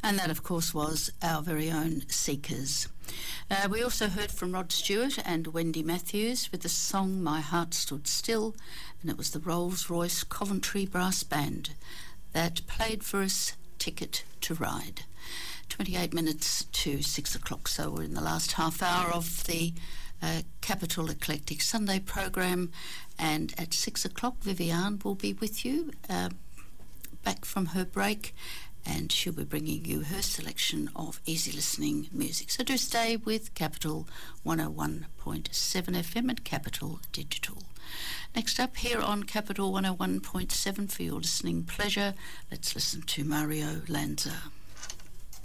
And that, of course, was our very own Seekers. We also heard from Rod Stewart and Wendy Matthews with the song My Heart Stood Still, and it was the Rolls-Royce Coventry Brass Band that played for us Ticket to Ride. 28 minutes to 6 o'clock, so we're in the last half hour of the Capital Eclectic Sunday program, and at 6 o'clock Viviane will be with you back from her break, and she'll be bringing you her selection of easy listening music. So do stay with Capital 101.7 FM and Capital Digital. Next up here on Capital 101.7 for your listening pleasure, let's listen to Mario Lanza.